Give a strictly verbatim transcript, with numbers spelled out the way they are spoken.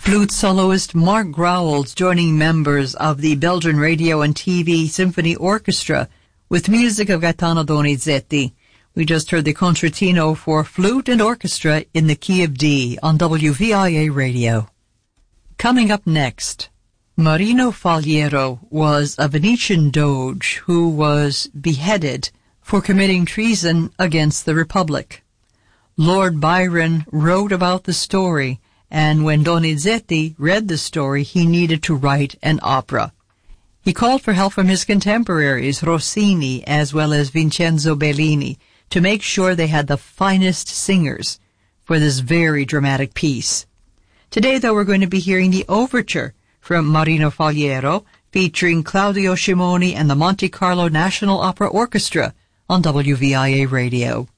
Flute soloist Mark Growls joining members of the Belgian Radio and T V Symphony Orchestra with music of Gaetano Donizetti. We just heard the concertino for flute and orchestra in the key of D on W V I A Radio. Coming up next, Marino Faliero was a Venetian doge who was beheaded for committing treason against the Republic. Lord Byron wrote about the story, and when Donizetti read the story, he needed to write an opera. He called for help from his contemporaries, Rossini as well as Vincenzo Bellini, to make sure they had the finest singers for this very dramatic piece. Today, though, we're going to be hearing the overture from Marino Faliero, featuring Claudio Scimoni and the Monte Carlo National Opera Orchestra on W V I A Radio.